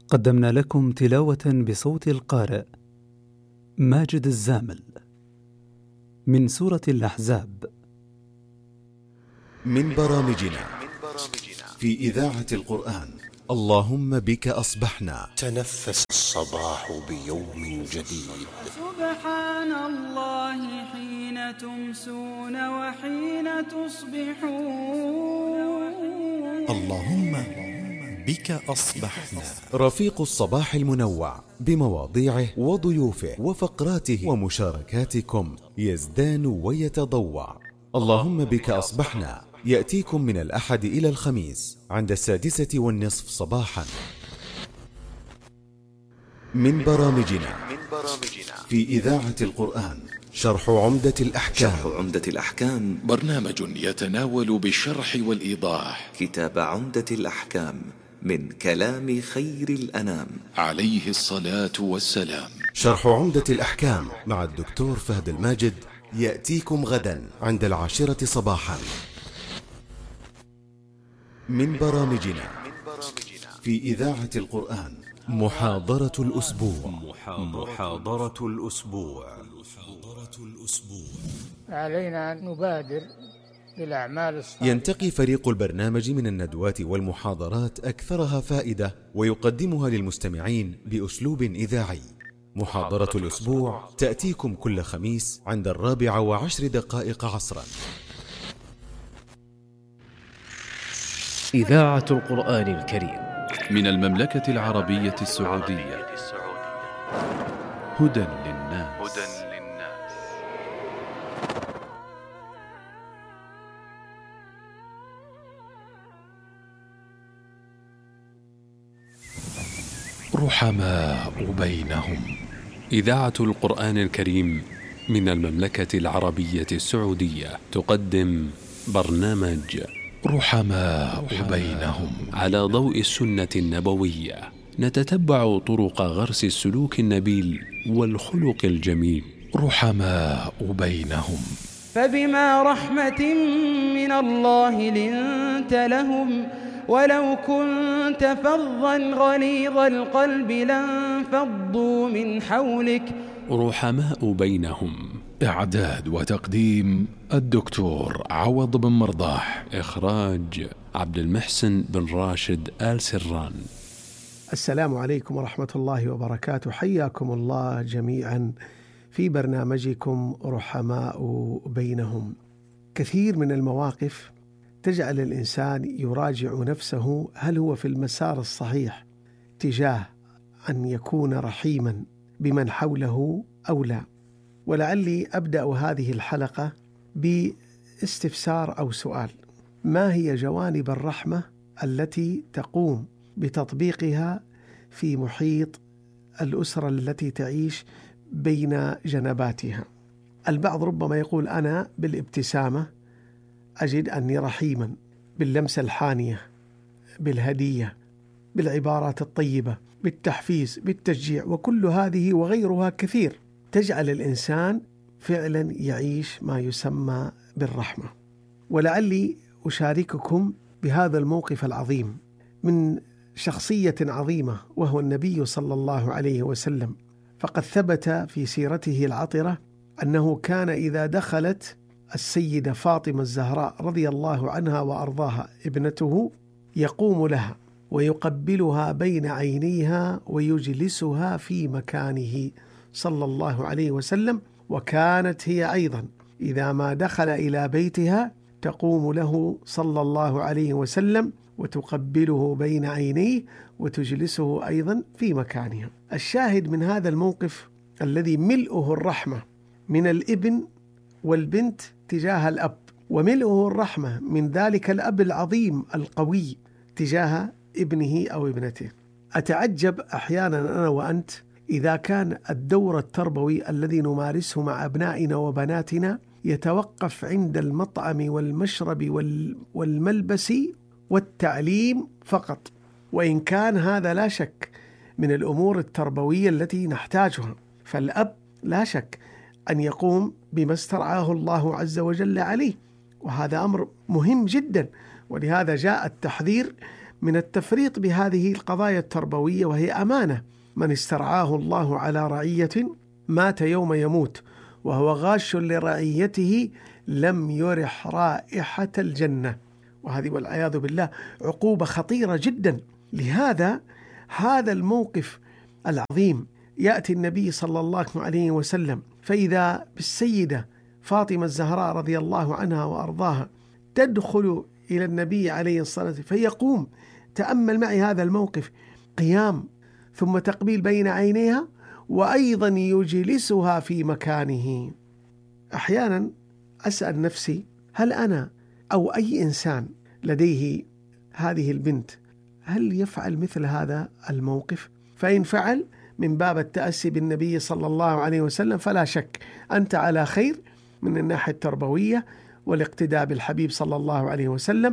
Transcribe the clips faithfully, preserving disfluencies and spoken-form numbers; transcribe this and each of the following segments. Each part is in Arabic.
قدمنا لكم تلاوة بصوت القارئ ماجد الزامل من سورة الأحزاب من برامجنا في إذاعة القرآن. اللهم بك أصبحنا. تنفس الصباح بيوم جديد. سبحان الله حين تمسون وحين تصبحون. اللهم بك أصبحنا. رفيق الصباح المنوع بمواضيعه وضيوفه وفقراته ومشاركاتكم يزدان ويتضوع. اللهم بك أصبحنا يأتيكم من الأحد إلى الخميس عند السادسة والنصف صباحا. من برامجنا في إذاعة القرآن شرح عمدة الأحكام. شرح عمدة الأحكام برنامج يتناول بالشرح والإيضاح كتاب عمدة الأحكام من كلام خير الأنام عليه الصلاة والسلام. شرح عمدة الأحكام مع الدكتور فهد الماجد يأتيكم غدا عند العاشرة صباحا. من برامجنا في إذاعة القرآن محاضرة الأسبوع. محاضرة الأسبوع. علينا أن نبادر بالأعمال الصالحة. ينتقي فريق البرنامج من الندوات والمحاضرات أكثرها فائدة ويقدمها للمستمعين بأسلوب إذاعي. محاضرة الأسبوع تأتيكم كل خميس عند الرابعة وعشر دقائق عصرا. إذاعة القرآن الكريم من المملكة العربية السعودية. هدى للناس. رحماء بينهم. إذاعة القرآن الكريم من المملكة العربية السعودية تقدم برنامج رحماء بينهم على ضوء السنة النبوية. نتتبع طرق غرس السلوك النبيل والخلق الجميل. رحماء بينهم. فبما رحمة من الله لنت لهم ولو كنت فظا غليظ القلب لانفضوا من حولك. رحماء بينهم. إعداد وتقديم الدكتور عوض بن مرضاح. إخراج عبد المحسن بن راشد آل سران. السلام عليكم ورحمة الله وبركاته. حياكم الله جميعا في برنامجكم رحماء بينهم. كثير من المواقف تجعل الإنسان يراجع نفسه هل هو في المسار الصحيح تجاه أن يكون رحيما بمن حوله أو لا. ولعلي أبدأ هذه الحلقة باستفسار أو سؤال: ما هي جوانب الرحمة التي تقوم بتطبيقها في محيط الأسرة التي تعيش بين جنباتها؟ البعض ربما يقول أنا بالابتسامة أجد أني رحيما، باللمسة الحانية، بالهدية، بالعبارات الطيبة، بالتحفيز، بالتشجيع، وكل هذه وغيرها كثير تجعل الإنسان فعلا يعيش ما يسمى بالرحمة. ولعلي أشارككم بهذا الموقف العظيم من شخصية عظيمة وهو النبي صلى الله عليه وسلم. فقد ثبت في سيرته العطرة أنه كان إذا دخلت السيدة فاطمة الزهراء رضي الله عنها وأرضاها ابنته يقوم لها ويقبلها بين عينيها ويجلسها في مكانه صلى الله عليه وسلم. وكانت هي أيضا إذا ما دخل إلى بيتها تقوم له صلى الله عليه وسلم وتقبله بين عينيه وتجلسه أيضا في مكانها. الشاهد من هذا الموقف الذي ملؤه الرحمة من الابن والبنت تجاه الأب، وملؤه الرحمة من ذلك الأب العظيم القوي تجاه ابنه أو ابنته. أتعجب أحيانا أنا وأنت إذا كان الدور التربوي الذي نمارسه مع أبنائنا وبناتنا يتوقف عند المطعم والمشرب والملبس والتعليم فقط، وإن كان هذا لا شك من الأمور التربوية التي نحتاجها. فالأب لا شك أن يقوم بما استرعاه الله عز وجل عليه، وهذا أمر مهم جدا. ولهذا جاء التحذير من التفريط بهذه القضايا التربوية، وهي أمانة. من استرعاه الله على رعية مات يوم يموت، وهو غاش لرعيته لم يرح رائحة الجنة. وهذه والعياذ بالله عقوبة خطيرة جدا. لهذا هذا الموقف العظيم يأتي النبي صلى الله عليه وسلم فإذا بالسيدة فاطمة الزهراء رضي الله عنها وأرضاها تدخل إلى النبي عليه الصلاة والسلام فيقوم. تأمل معي هذا الموقف، قيام ثم تقبيل بين عينيها، وأيضا يجلسها في مكانه. أحيانا أسأل نفسي هل أنا أو أي إنسان لديه هذه البنت هل يفعل مثل هذا الموقف؟ فإن فعل من باب التأسي بالنبي صلى الله عليه وسلم فلا شك أنت على خير من الناحية التربوية والاقتداء بالحبيب صلى الله عليه وسلم،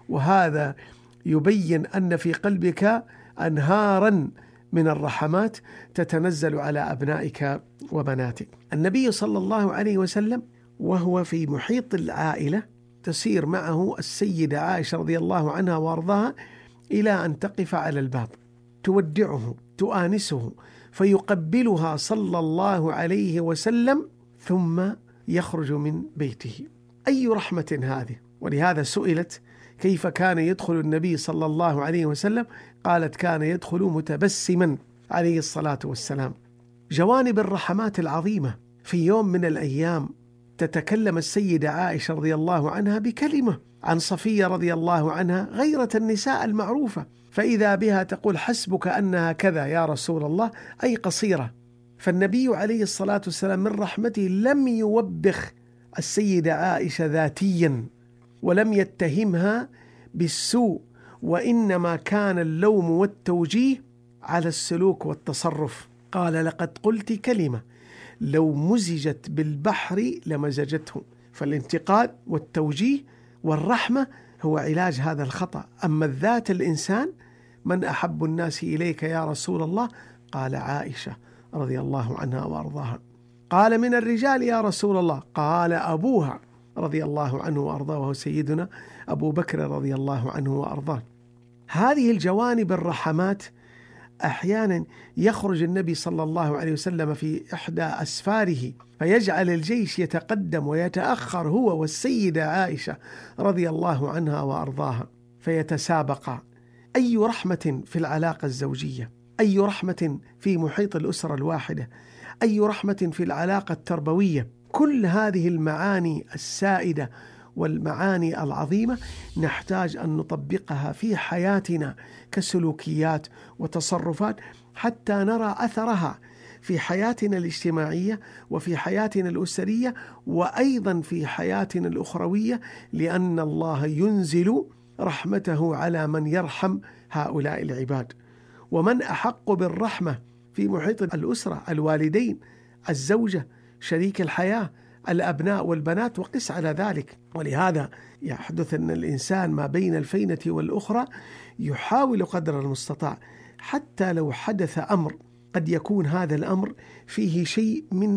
وهذا يبين أن في قلبك أنهارا من الرحمات تتنزل على أبنائك وبناتك. النبي صلى الله عليه وسلم وهو في محيط العائلة تسير معه السيدة عائشة رضي الله عنها وارضاها إلى أن تقف على الباب، تودعه تؤانسه فيقبلها صلى الله عليه وسلم ثم يخرج من بيته. أي رحمة هذه! ولهذا سئلت كيف كان يدخل النبي صلى الله عليه وسلم، قالت كان يدخل متبسما عليه الصلاة والسلام. جوانب الرحمات العظيمة. في يوم من الأيام تتكلم السيدة عائشة رضي الله عنها بكلمة عن صفية رضي الله عنها غيرة النساء المعروفة، فإذا بها تقول حسبك أنها كذا يا رسول الله، أي قصيرة. فالنبي عليه الصلاة والسلام من رحمته لم يوبخ السيدة عائشة ذاتيا ولم يتهمها بالسوء، وإنما كان اللوم والتوجيه على السلوك والتصرف. قال لقد قلت كلمة لو مزجت بالبحر لمزجته. فالانتقاد والتوجيه والرحمة هو علاج هذا الخطأ. أما الذات الإنسان، من أحب الناس إليك يا رسول الله؟ قال عائشة رضي الله عنها وأرضاها. قال من الرجال يا رسول الله؟ قال أبوها رضي الله عنه وأرضاه، وهو سيدنا أبو بكر رضي الله عنه وأرضاه. هذه الجوانب الرحمات أحيانا يخرج النبي صلى الله عليه وسلم في إحدى أسفاره فيجعل الجيش يتقدم ويتأخر هو والسيدة عائشة رضي الله عنها وأرضاها فيتسابقا. أي رحمة في العلاقة الزوجية، أي رحمة في محيط الأسرة الواحدة، أي رحمة في العلاقة التربوية. كل هذه المعاني السائدة والمعاني العظيمة نحتاج أن نطبقها في حياتنا كسلوكيات وتصرفات حتى نرى أثرها في حياتنا الاجتماعية وفي حياتنا الأسرية وأيضا في حياتنا الأخروية، لأن الله ينزل رحمته على من يرحم هؤلاء العباد. ومن أحق بالرحمة في محيط الأسرة؟ الوالدين، الزوجة، شريك الحياة، الأبناء والبنات، وقس على ذلك. ولهذا يحدث أن الإنسان ما بين الفينة والأخرى يحاول قدر المستطاع، حتى لو حدث أمر قد يكون هذا الأمر فيه شيء من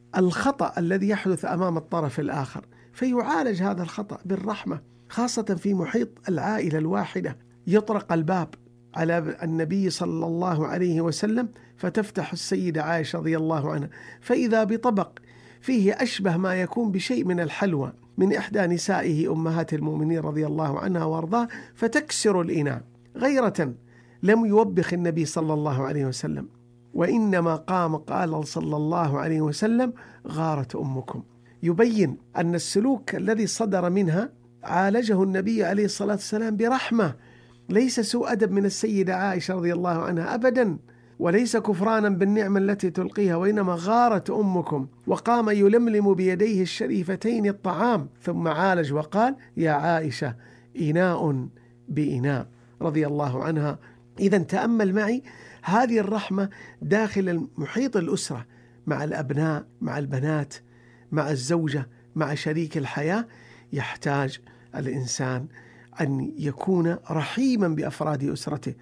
الخطأ الذي يحدث أمام الطرف الآخر، فيعالج هذا الخطأ بالرحمة، خاصة في محيط العائلة الواحدة. يطرق الباب على النبي صلى الله عليه وسلم فتفتح السيدة عائشة رضي الله عنها فإذا بطبق فيه أشبه ما يكون بشيء من الحلوى من إحدى نسائه أمهات المؤمنين رضي الله عنها وارضاها، فتكسر الإناء غيرة. لم يوبخ النبي صلى الله عليه وسلم، وإنما قام قال صلى الله عليه وسلم غارت أمكم. يبين أن السلوك الذي صدر منها عالجه النبي عليه الصلاة والسلام برحمة، ليس سوء أدب من السيدة عائشة رضي الله عنها أبدا، وليس كفرانا بالنعمة التي تلقيها، وإنما غارت أمكم. وقام يلملم بيديه الشريفتين الطعام ثم عالج وقال يا عائشة إناء بإناء رضي الله عنها. إذا تأمل معي هذه الرحمة داخل محيط الأسرة، مع الأبناء، مع البنات، مع الزوجة، مع شريك الحياة. يحتاج الإنسان أن يكون رحيما بأفراد أسرته،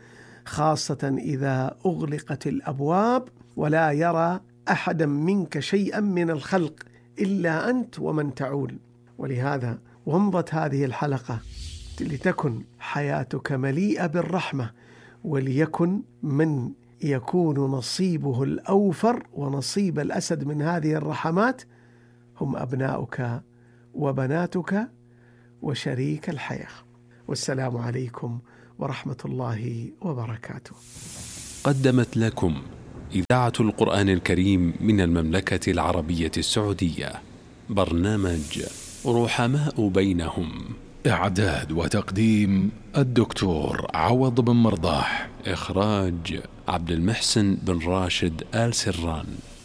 خاصة إذا أغلقت الأبواب ولا يرى أحدا منك شيئا من الخلق إلا أنت ومن تعول. ولهذا ومضت هذه الحلقة لتكن حياتك مليئة بالرحمة، وليكن من يكون نصيبه الأوفر ونصيب الأسد من هذه الرحمات هم أبناؤك وبناتك وشريك الحياة. والسلام عليكم ورحمة الله وبركاته. قدمت لكم إذاعة القرآن الكريم من المملكة العربية السعودية برنامج رحماء بينهم. إعداد وتقديم الدكتور عوض بن مرضاح. إخراج عبد المحسن بن راشد آل سران.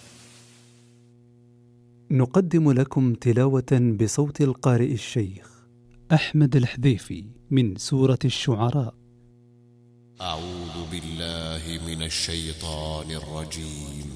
نقدم لكم تلاوة بصوت القارئ الشيخ أحمد الحذيفي من سورة الشعراء. أعوذ بالله من الشيطان الرجيم.